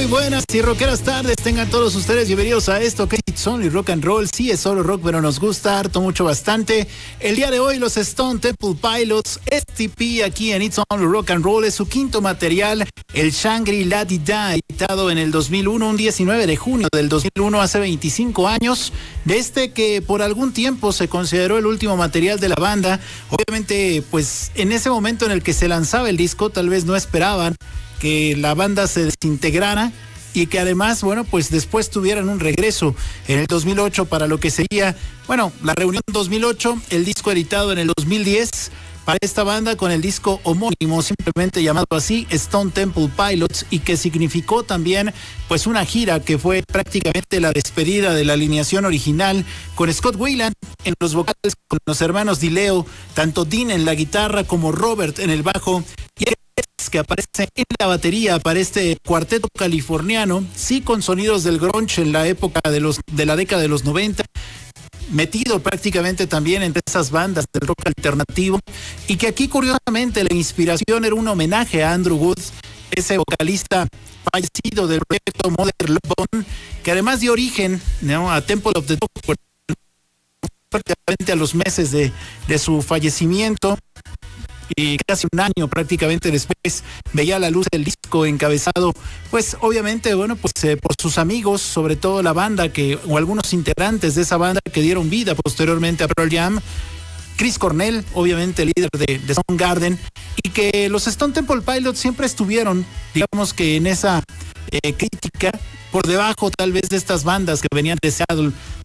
Muy buenas y rockeras tardes, tengan todos ustedes bienvenidos a esto que es Only Rock and Roll. Sí, es solo rock, pero nos gusta harto, mucho, bastante. El día de hoy los Stone Temple Pilots, STP, aquí en It's Only Rock and Roll, es su quinto material, el Shangri-La Di-Da, editado en el 2001, un 19 de junio del 2001, hace 25 años, de este que por algún tiempo se consideró el último material de la banda. Obviamente, pues en ese momento en el que se lanzaba el disco, tal vez no esperaban que la banda se desintegrara y que además, bueno, pues después tuvieran un regreso en el 2008 para lo que sería, bueno, la reunión 2008, el disco editado en el 2010 para esta banda con el disco homónimo, simplemente llamado así, Stone Temple Pilots, y que significó también pues una gira que fue prácticamente la despedida de la alineación original, con Scott Weiland en los vocales, con los hermanos Di-Leo, tanto Dean en la guitarra como Robert en el bajo, y que aparece en la batería para este cuarteto californiano, sí, con sonidos del grunge en la época de la década de los 90, metido prácticamente también entre esas bandas del rock alternativo, y que aquí curiosamente la inspiración era un homenaje a Andrew Wood, ese vocalista fallecido del proyecto Mother Love Bone, que además dio origen, ¿no?, a Temple of the Dog, prácticamente a los meses de su fallecimiento. Y casi un año prácticamente después veía la luz del disco encabezado, pues obviamente, bueno, pues por sus amigos, sobre todo la banda o algunos integrantes de esa banda que dieron vida posteriormente a Pearl Jam, Chris Cornell, obviamente líder de Soundgarden, y que los Stone Temple Pilots siempre estuvieron, digamos que en esa crítica, por debajo tal vez de estas bandas que venían de Seattle,